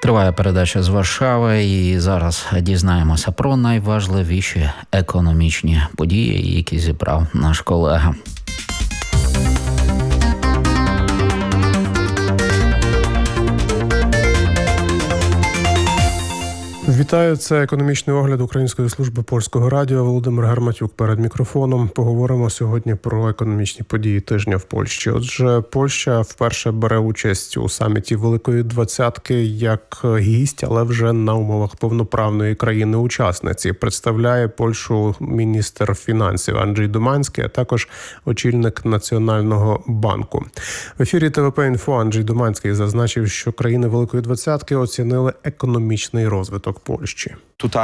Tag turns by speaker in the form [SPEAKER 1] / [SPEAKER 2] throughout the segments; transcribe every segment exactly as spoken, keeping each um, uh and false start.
[SPEAKER 1] Триває передача з Варшави, і зараз дізнаємося про найважливіші економічні події, які зібрав наш колега.
[SPEAKER 2] Вітаю, це економічний огляд Української служби Польського радіо. Володимир Гарматюк перед мікрофоном. Поговоримо сьогодні про економічні події тижня в Польщі. Отже, Польща вперше бере участь у саміті Великої Двадцятки як гість, але вже на умовах повноправної країни-учасниці. Представляє Польщу міністр фінансів Анджей Доманський, а також очільник Національного банку. В ефірі Т В П-Інфо Анджей Доманський зазначив, що країни Великої Двадцятки оцінили економічний розвиток Польщі.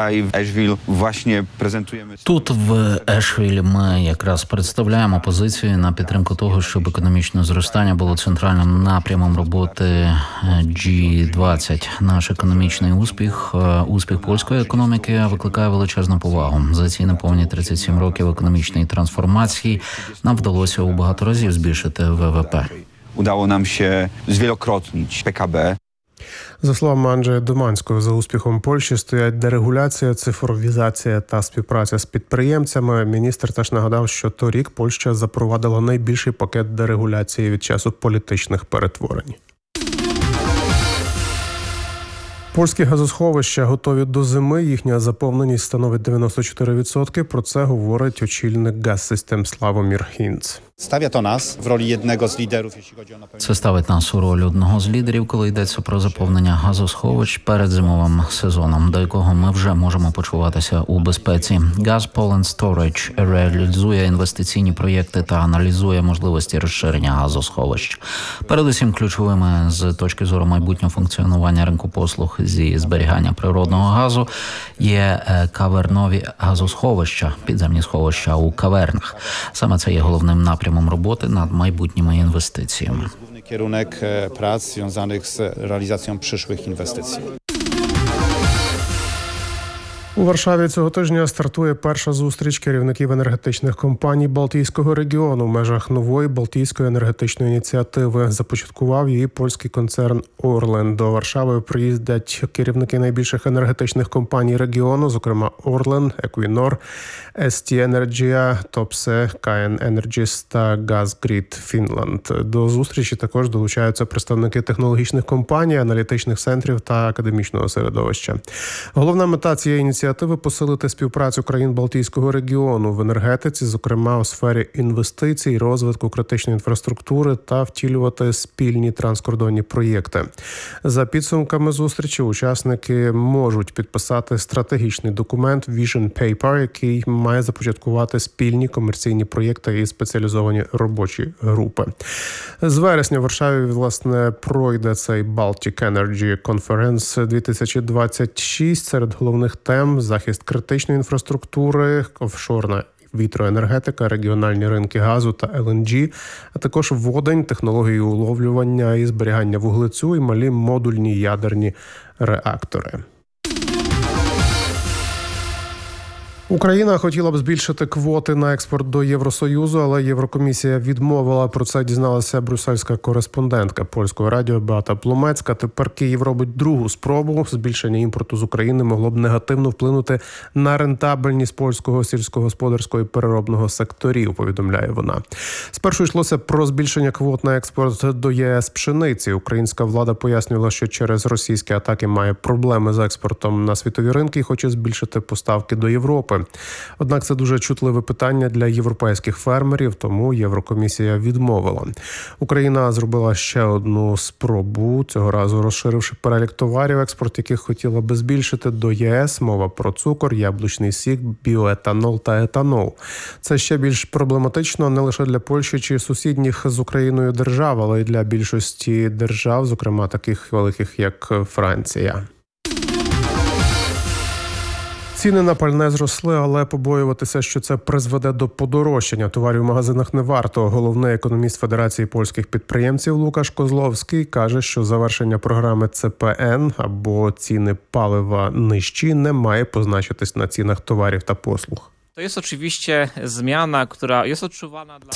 [SPEAKER 1] Тут в Ешвілі ми якраз представляємо позицію на підтримку того, щоб економічне зростання було центральним напрямом роботи Джі двадцять. Наш економічний успіх, успіх польської економіки викликає величезну повагу. За ці неповні тридцять сім років економічної трансформації нам вдалося у багато разів збільшити В В П.
[SPEAKER 3] Udało nam się zwielokrotnić P K B.
[SPEAKER 2] За словами Анджея Доманського, за успіхом Польщі стоять дерегуляція, цифровізація та співпраця з підприємцями. Міністр теж нагадав, що торік Польща запровадила найбільший пакет дерегуляції від часу політичних перетворень. Польські газосховища готові до зими. Їхня заповненість становить дев'яносто чотири відсотки. Про це говорить очільник Газсистем Славомір Гінц.
[SPEAKER 4] Stawia to nas w roli jednego z liderów, jeśli chodzi o napełnienie.
[SPEAKER 1] Це ставить нас у роль одного з лідерів, коли йдеться про заповнення газосховищ перед зимовим сезоном, до якого ми вже можемо почуватися у безпеці. Gas Poland Storage реалізує інвестиційні проєкти та аналізує можливості розширення газосховищ. Передусім ключовими з точки зору майбутнього функціонування ринку послуг зі зберігання природного газу є кавернові газосховища, підземні сховища у кавернах. Саме це є головним напрямом роботи над майбутніми інвестиціями.
[SPEAKER 4] Główny kierunek prac związanych z realizacją przyszłych inwestycji.
[SPEAKER 2] У Варшаві цього тижня стартує перша зустріч керівників енергетичних компаній Балтійського регіону в межах нової Балтійської енергетичної ініціативи. Започаткував її польський концерн «Орлен». До Варшави приїздять керівники найбільших енергетичних компаній регіону, зокрема «Орлен», «Еквінор», Ес Ті Енерджія, Топсе, Ка Ен Енерджіс та Газгрід Фінланд. До зустрічі також долучаються представники технологічних компаній, аналітичних центрів та академічного середовища. Головна мета цієї ініціативи – посилити співпрацю країн Балтійського регіону в енергетиці, зокрема у сфері інвестицій, розвитку критичної інфраструктури та втілювати спільні транскордонні проєкти. За підсумками зустрічі учасники можуть підписати стратегічний документ Vision Paper, який має започаткувати спільні комерційні проєкти і спеціалізовані робочі групи. З вересня в Варшаві, власне, пройде цей Baltic Energy Conference дві тисячі двадцять шість. Серед головних тем – захист критичної інфраструктури, офшорна вітроенергетика, регіональні ринки газу та Ел Ен Джі, а також водень, технології уловлювання і зберігання вуглецю і малі модульні ядерні реактори. Україна хотіла б збільшити квоти на експорт до Євросоюзу, але Єврокомісія відмовила. Про це дізналася брюссельська кореспондентка Польського радіо Беата Плумецька. Тепер Київ робить другу спробу. Збільшення імпорту з України могло б негативно вплинути на рентабельність польського сільськогосподарського і переробного секторів, повідомляє вона. Спершу йшлося про збільшення квот на експорт до Є Ес пшениці. Українська влада пояснювала, що через російські атаки має проблеми з експортом на світові ринки і хоче збільшити поставки до Європи. Однак це дуже чутливе питання для європейських фермерів, тому Єврокомісія відмовила. Україна зробила ще одну спробу, цього разу розширивши перелік товарів, експорт яких хотіла би збільшити до Є Ес. Мова про цукор, яблучний сік, біоетанол та етанол. Це ще більш проблематично не лише для Польщі чи сусідніх з Україною держав, але й для більшості держав, зокрема таких великих, як Франція. Ціни на пальне зросли, але побоюватися, що це призведе до подорожчання товарів в магазинах не варто. Головний економіст Федерації польських підприємців Лукаш Козловський каже, що завершення програми Це Пе Ен або ціни палива нижчі не має позначитись на цінах товарів та послуг.
[SPEAKER 5] To jest oczywiście zmiana, która jest odczuwana dla...